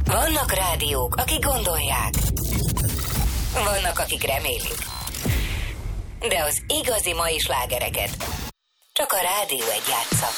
Vannak rádiók, akik gondolják. Vannak, akik remélik. De az igazi mai slágereket csak a Rádió 1 játsza.